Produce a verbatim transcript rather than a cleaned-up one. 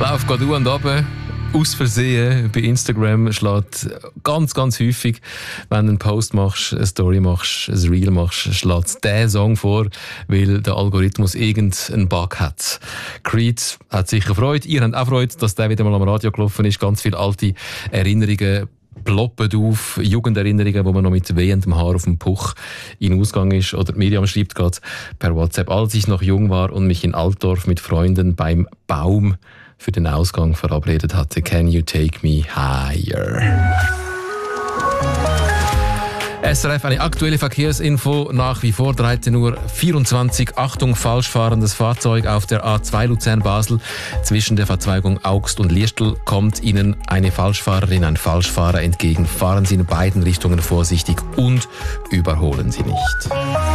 Lauf gerade und runter. Aus Versehen bei Instagram schlägt ganz, ganz häufig, wenn du einen Post machst, eine Story machst, ein Reel machst, schlägt der Song vor, weil der Algorithmus irgendeinen Bug hat. Creed hat sicher Freude, ihr habt auch Freude, dass der wieder mal am Radio gelaufen ist. Ganz viele alte Erinnerungen ploppen auf, Jugenderinnerungen, wo man noch mit wehendem Haar auf dem Puch in den Ausgang ist. Oder Miriam schreibt gerade per WhatsApp, als ich noch jung war und mich in Altdorf mit Freunden beim Baum für den Ausgang verabredet hatte. Can you take me higher? S R F, eine aktuelle Verkehrsinfo, nach wie vor dreizehn Uhr vierundzwanzig. Achtung, falsch fahrendes Fahrzeug auf der A zwei Luzern-Basel. Zwischen der Verzweigung Augst und Liestl kommt Ihnen eine Falschfahrerin, ein Falschfahrer entgegen. Fahren Sie in beiden Richtungen vorsichtig und überholen Sie nicht.